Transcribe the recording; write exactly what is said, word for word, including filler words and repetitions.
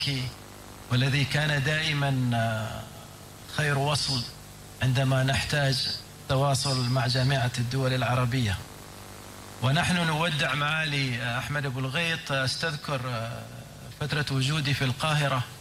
والذي كان دائما خير وصل عندما نحتاج تواصل مع جامعة الدول العربية. ونحن نودع معالي أحمد أبو الغيط. استذكر فترة وجودي في القاهرة